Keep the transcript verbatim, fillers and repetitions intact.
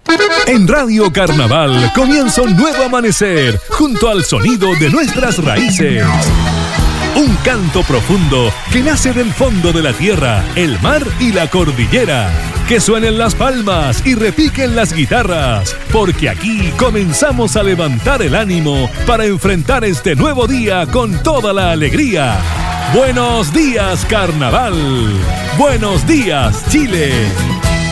En Radio Carnaval comienza un nuevo amanecer junto al sonido de nuestras raíces. Un canto profundo que nace del fondo de la tierra, el mar y la cordillera. Que suenen las palmas y repiquen las guitarras, porque aquí comenzamos a levantar el ánimo para enfrentar este nuevo día con toda la alegría. Buenos días, Carnaval. Buenos días, Chile.